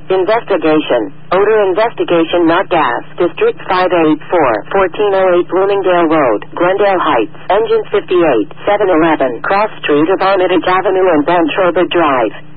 Investigation. Odor investigation, not gas. District 584, 1408 Bloomingdale Road, Glendale Heights. Engine 58, 711, Cross Street of Armitage Avenue and Ben Traubert Drive.